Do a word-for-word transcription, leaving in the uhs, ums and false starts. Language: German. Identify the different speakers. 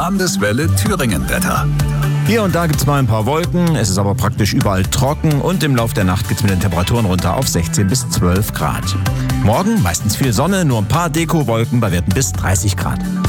Speaker 1: Landeswelle Thüringen-Wetter.
Speaker 2: Hier und da gibt es mal ein paar Wolken, es ist aber praktisch überall trocken und im Laufe der Nacht geht es mit den Temperaturen runter auf sechzehn bis zwölf Grad. Morgen meistens viel Sonne, nur ein paar Dekowolken bei Werten bis dreißig Grad.